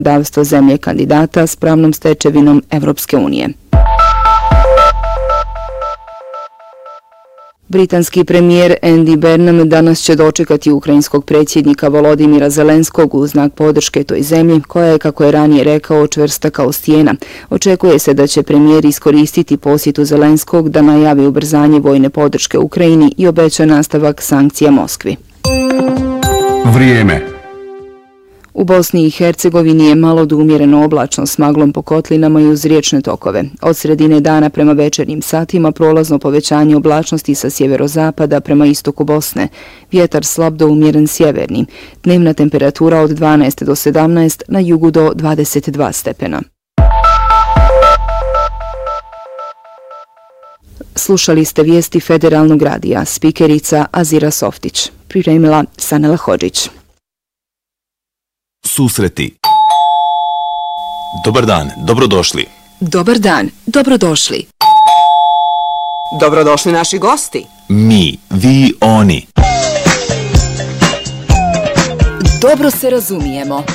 zakonodavstvo zemlje kandidata s pravnom stečevinom Evropske unije. Britanski premijer Andy Burnham danas će dočekati ukrajinskog predsjednika Volodimira Zelenskog u znak podrške toj zemlji, koja je, kako je ranije rekao, čvrsta kao stijena. Očekuje se da će premijer iskoristiti posjetu Zelenskog da najavi ubrzanje vojne podrške Ukrajini i obeća nastavak sankcija Moskvi. Vrijeme. U Bosni i Hercegovini je malo do umjereno oblačno s maglom po kotlinama i uz riječne tokove. Od sredine dana prema večernjim satima prolazno povećanje oblačnosti sa sjeverozapada prema istoku Bosne. Vjetar slab do umjeren sjeverni. Dnevna temperatura od 12 do 17, na jugu do 22 stepena. Slušali ste vijesti Federalnog radija, spikerica Azira Softić. Pripremila Sanela Hodžić. Susreti. Dobar dan, dobrodošli. Dobar dan, dobrodošli. Dobrodošli naši gosti. Mi, vi, oni. Dobro se razumijemo.